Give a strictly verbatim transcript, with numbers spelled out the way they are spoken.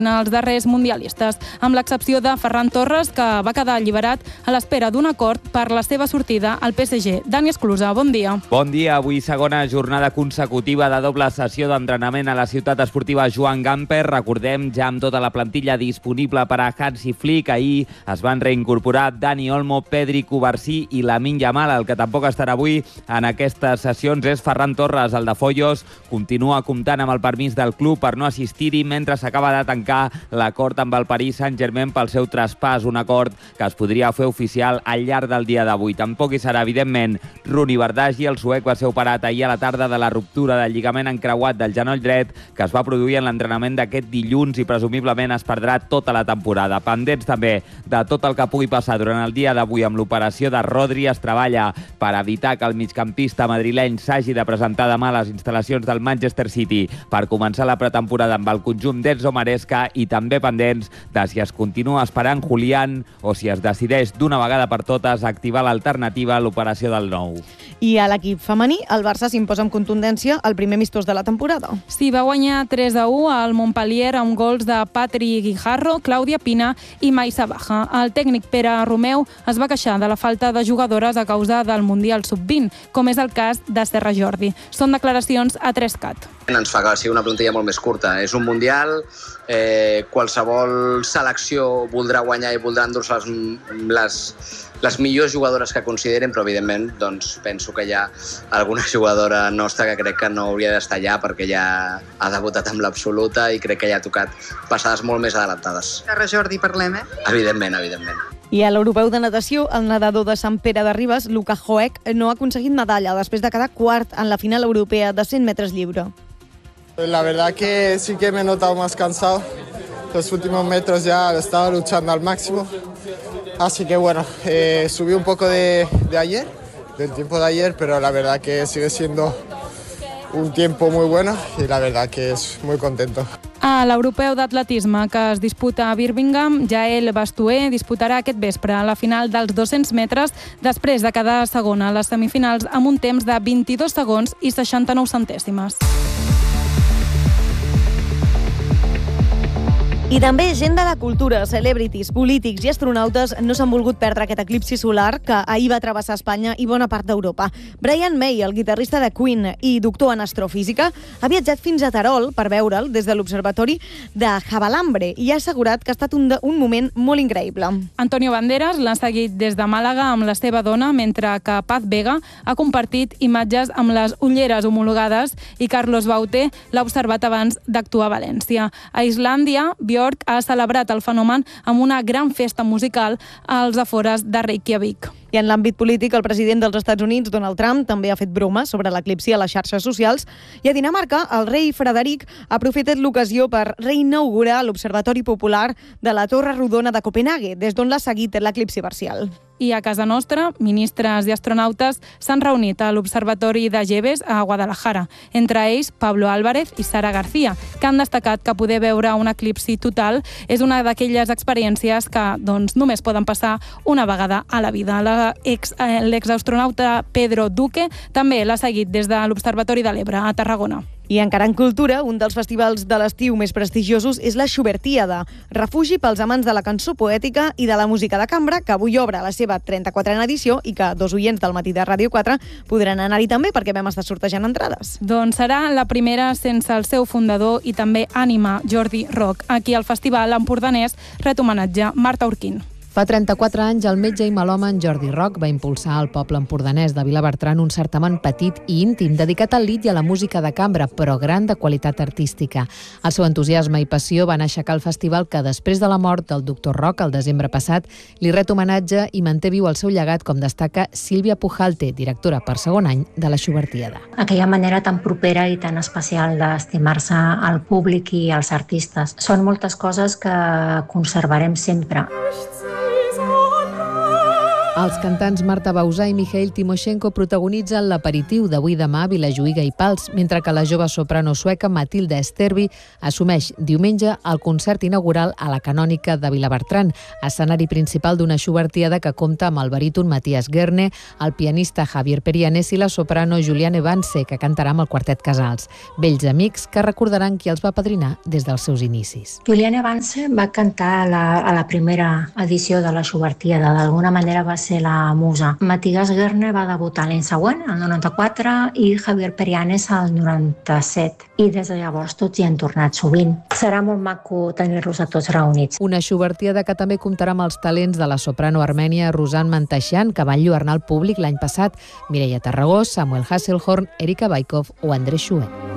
els darrers mundialistes, amb l'excepció de Ferran Torres, que va quedar alliberat a l'espera d'un acord per la seva sortida al P S G. Dani Esclusa, bon dia. Bon dia. Avui segona jornada consecutiva de doble sessió d'entrenament a la ciutat esportiva Joan Gamper. Recordem, ja amb tota la plantilla disponible per a Hansi Flick. Ahir es van reincorporar Dani Olmo, Pedri Covarsí i Lamine Yamal. El que tampoc estarà avui en aquestes sessions és Ferran Torres. El de Follos continua comptant amb el permís del club per no assistir-hi mentre s'acaba de tancar l'acord amb el Paris Saint-Germain pel seu traspàs, un acord que es podria fer oficial al llarg del dia d'avui. Tampoc hi serà, evidentment, Runi Bardghji. El suec va ser operat ahir a la tarda de la ruptura del lligament encreuat del genoll dret que es va produir en l'entrenament d'aquest dilluns i presumiblement es perdrà tota la temporada. Pendents també de tot el que pugui passar durant el dia d'avui amb l'operació de Rodri. Es treballa per evitar que el migcampista madrileny s'hagi de presentar demà a les instal·lacions del Manchester City per començar la pretemporada amb el conjunt d'Enzo Maresca, i també pendents de si es continua esperant Julián o si es decideix d'una vegada per totes activar l'alternativa a l'operació del nou. I a l'equip femení, el Barça s'imposa amb contundència el primer amistós de la temporada. Sí, va guanyar tres a u al Montpellier amb gols de Patri Guijarro, Clàudia Pina i Maisa Baja. El tècnic Pere Romeu es va queixar de la falta de jugadores a causa del Mundial sub vint, com és el cas de Serra Jordi. Són declaracions a tres cat. Ens fa que sigui una plantilla molt més curta. És un Mundial, eh, qualsevol selecció voldrà guanyar i voldrà endur-se les, les, les millors jugadores que consideren, però evidentment doncs, penso que hi ha alguna jugadora nostra que crec que no hauria d'estar allà perquè ja ha debutat amb l'absoluta i crec que ja ha tocat passades molt més adelantades. Serra Jordi, parlem, eh? Evidentment, evidentment. I a l'Europeu de Natació, el nedador de Sant Pere de Ribes, Luka Hoek, no ha aconseguit medalla després de quedar quart en la final europea de cent metres lliure. La verdad que sí que me he notado más cansado. Los últimos metros ya estaba luchando al máximo. Así que bueno, eh, subí un poco de, de ayer, del tiempo de ayer, pero la verdad que sigue siendo un tiempo muy bueno y la verdad que es muy contento. A l'Europeu d'Atletisme, que es disputa a Birmingham, Jael Bastué disputarà aquest vespre a la final dels dos-cents metres després de quedar segona a les semifinals amb un temps de vint-i-dos segons i seixanta-nou centèsimes. I també gent de la cultura, celebrities, polítics i astronautes no s'han volgut perdre aquest eclipsi solar que ahir va travessar Espanya i bona part d'Europa. Brian May, el guitarrista de Queen i doctor en astrofísica, ha viatjat fins a Terol per veure'l des de l'observatori de Javalambre i ha assegurat que ha estat un, de, un moment molt increïble. Antonio Banderas l'ha seguit des de Màlaga amb la seva dona, mentre que Paz Vega ha compartit imatges amb les ulleres homologades i Carlos Baute l'ha observat abans d'actuar a València. A Islàndia, Björk ha celebrat el fenomen amb una gran festa musical als afores de Reykjavik. I en l'àmbit polític, el president dels Estats Units, Donald Trump, també ha fet broma sobre l'eclipsi a les xarxes socials. I a Dinamarca, el rei Frederic ha aprofitat l'ocasió per reinaugurar l'Observatori Popular de la Torre Rodona de Copenhague, des d'on l'ha seguit l'eclipsi parcial. I a casa nostra, ministres i astronautes s'han reunit a l'Observatori de Jebes a Guadalajara, entre ells Pablo Álvarez i Sara García, que han destacat que poder veure un eclipsi total és una d'aquelles experiències que doncs, només poden passar una vegada a la vida. L'exastronauta Pedro Duque també l'ha seguit des de l'Observatori de l'Ebre, a Tarragona. I encara en cultura, un dels festivals de l'estiu més prestigiosos és la Schubertiada, refugi pels amants de la cançó poètica i de la música de cambra, que avui obre la seva trenta-quatrena edició i que dos oients del matí de Ràdio quatre podran anar-hi també perquè vam estar sortejant entrades. Doncs serà la primera sense el seu fundador i també ànima, Jordi Roc. Aquí al festival empordanès ret homenatge Marta Urquín. Fa trenta-quatre anys, el metge i melòman Jordi Roc va impulsar al poble empordanès de Vilabertran un certamen petit i íntim dedicat al lit i a la música de cambra, però gran de qualitat artística. El seu entusiasme i passió van aixecar el festival que, després de la mort del doctor Roc el desembre passat, li ret homenatge i manté viu el seu llegat, com destaca Sílvia Pujalte, directora per segon any de la Schubertiada. Aquella manera tan propera i tan especial d'estimar-se al públic i als artistes. Són moltes coses que conservarem sempre. Els cantants Marta Bausà i Mikhail Timoshenko protagonitzen l'aperitiu d'avui demà a Vilajuïga i Pals, mentre que la jove soprano sueca Matilda Esterby assumeix diumenge el concert inaugural a la Canònica de Vilabertran, escenari principal d'una Schubertiada que compta amb el baríton Matthias Gerne, el pianista Javier Perianes i la soprano Juliane Vance, que cantarà amb el Quartet Casals. Vells amics que recordaran qui els va padrinar des dels seus inicis. Juliane Vance va cantar a la, a la primera edició de la Schubertiada, d'alguna manera va ser la musa. Matthias Gerne va debutar l'any següent, el noranta-quatre, i Javier Perianes el noranta-set. I des de llavors tots hi han tornat sovint. Serà molt maco tenir-los a tots reunits. Una Schubertiada que també comptarà amb els talents de la soprano armènia Rosanne Mantashian, que va enlluernar el públic l'any passat, Mireia Tarragós, Samuel Hasselhorn, Erika Baikov o Andrés Schuen.